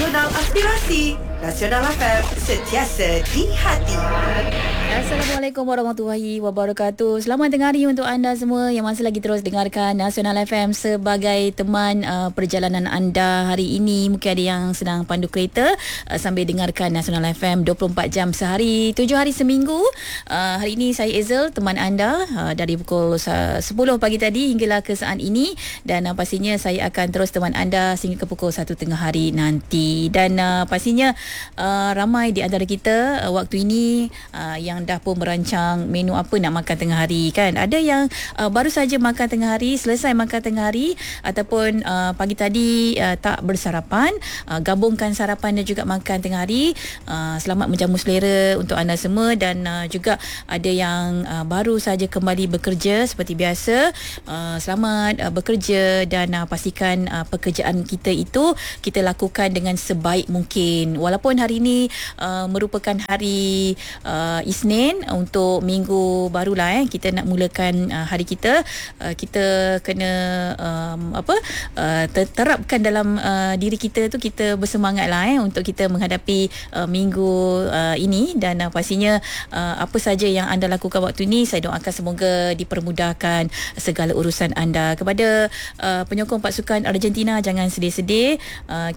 Nasional Aspirasi Nasional FM, sentiasa di hati. Assalamualaikum warahmatullahi wabarakatuh. Selamat tengah hari untuk anda semua yang masih lagi terus dengarkan Nasional FM sebagai teman perjalanan anda hari ini. Mungkin ada yang sedang pandu kereta sambil dengarkan Nasional FM 24 jam sehari, 7 hari seminggu. Hari ini saya Ezel, teman anda dari pukul 10 pagi tadi hinggalah ke saat ini, dan pastinya saya akan terus teman anda sehingga ke pukul 1 tengah hari nanti. Dan pastinya ramai di antara kita waktu ini yang dah pun merancang menu apa nak makan tengah hari kan. Ada yang baru saja makan tengah hari, selesai makan tengah hari, ataupun pagi tadi tak bersarapan, gabungkan sarapan dan juga makan tengah hari. Selamat menjamu selera untuk anda semua. Dan juga ada yang baru saja kembali bekerja seperti biasa. Selamat bekerja dan pastikan pekerjaan kita itu kita lakukan dengan sebaik mungkin. Walaupun hari ini merupakan hari Isnin, untuk minggu barulah kita nak mulakan hari kita. Kita kena terapkan dalam diri kita tu, kita bersemangatlah untuk kita menghadapi minggu ini. Dan pastinya apa saja yang anda lakukan waktu ini, saya doakan semoga dipermudahkan segala urusan anda. Kepada penyokong pasukan Argentina, jangan sedih-sedih.